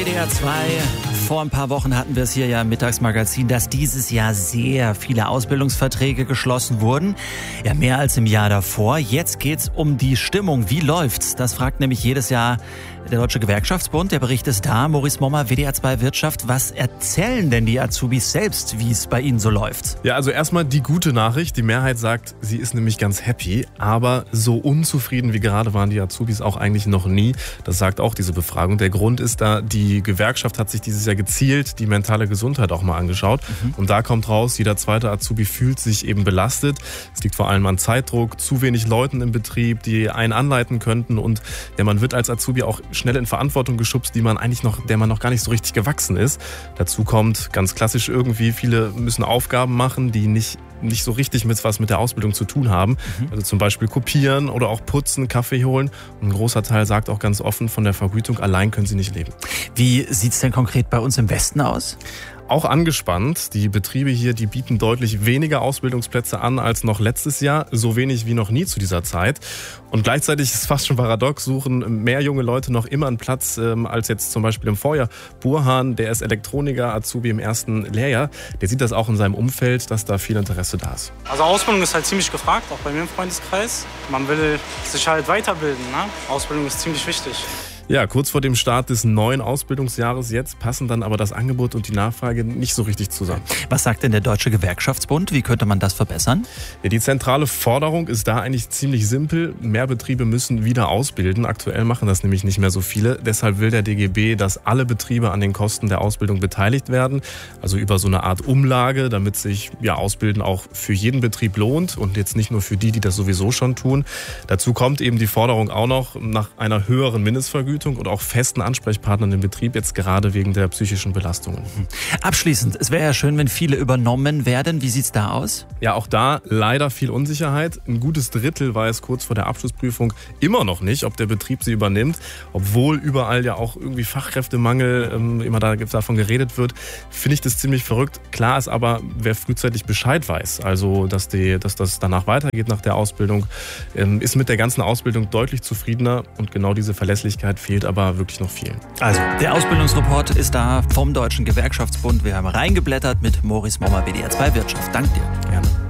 WDR 2. Vor ein paar Wochen hatten wir es hier ja im Mittagsmagazin, dass dieses Jahr sehr viele Ausbildungsverträge geschlossen wurden. Ja, mehr als im Jahr davor. Jetzt geht's um die Stimmung. Wie läuft's? Das fragt nämlich jedes Jahr der Deutsche Gewerkschaftsbund. Der Bericht ist da. Maurice Mommer, WDR 2 Wirtschaft. Was erzählen denn die Azubis selbst, wie es bei ihnen so läuft? Ja, also erstmal die gute Nachricht. Die Mehrheit sagt, sie ist nämlich ganz happy. Aber so unzufrieden wie gerade waren die Azubis auch eigentlich noch nie. Das sagt auch diese Befragung. Der Grund ist da, die Gewerkschaft hat sich dieses Jahr gezielt die mentale Gesundheit auch mal angeschaut. Und da kommt raus, jeder zweite Azubi fühlt sich eben belastet. Es liegt vor allem an Zeitdruck, zu wenig Leuten im Betrieb, die einen anleiten könnten. Und ja, man wird als Azubi auch schnell in Verantwortung geschubst, der man noch gar nicht so richtig gewachsen ist. Dazu kommt ganz klassisch irgendwie, viele müssen Aufgaben machen, die nicht so richtig was mit der Ausbildung zu tun haben. Also zum Beispiel kopieren oder auch putzen, Kaffee holen. Und ein großer Teil sagt auch ganz offen, von der Vergütung allein können sie nicht leben. Wie sieht's denn konkret bei uns im Westen aus? Auch angespannt. Die Betriebe hier, die bieten deutlich weniger Ausbildungsplätze an als noch letztes Jahr, so wenig wie noch nie zu dieser Zeit. Und gleichzeitig ist es fast schon paradox, suchen mehr junge Leute noch immer einen Platz als jetzt zum Beispiel im Vorjahr. Burhan, der ist Elektroniker, Azubi im ersten Lehrjahr, der sieht das auch in seinem Umfeld, dass da viel Interesse da ist. Also Ausbildung ist halt ziemlich gefragt, auch bei mir im Freundeskreis. Man will sich halt weiterbilden, ne? Ausbildung ist ziemlich wichtig. Ja, kurz vor dem Start des neuen Ausbildungsjahres jetzt passen dann aber das Angebot und die Nachfrage nicht so richtig zusammen. Was sagt denn der Deutsche Gewerkschaftsbund? Wie könnte man das verbessern? Ja, die zentrale Forderung ist da eigentlich ziemlich simpel. Mehr Betriebe müssen wieder ausbilden. Aktuell machen das nämlich nicht mehr so viele. Deshalb will der DGB, dass alle Betriebe an den Kosten der Ausbildung beteiligt werden. Also über so eine Art Umlage, damit sich Ausbilden auch für jeden Betrieb lohnt und jetzt nicht nur für die das sowieso schon tun. Dazu kommt eben die Forderung auch noch nach einer höheren Mindestvergütung und auch festen Ansprechpartnern im Betrieb, jetzt gerade wegen der psychischen Belastungen. Abschließend, es wäre ja schön, wenn viele übernommen werden. Wie sieht's da aus? Ja, auch da leider viel Unsicherheit. Ein gutes Drittel weiß kurz vor der Abschlussprüfung immer noch nicht, ob der Betrieb sie übernimmt. Obwohl überall ja auch irgendwie Fachkräftemangel immer davon geredet wird, finde ich das ziemlich verrückt. Klar ist aber, wer frühzeitig Bescheid weiß, also dass das danach weitergeht nach der Ausbildung, ist mit der ganzen Ausbildung deutlich zufriedener und genau diese Verlässlichkeit fehlt aber wirklich noch viel. Also, der Ausbildungsreport ist da vom Deutschen Gewerkschaftsbund. Wir haben reingeblättert mit Maurice Mommer, WDR 2 Wirtschaft. Dank dir. Gerne.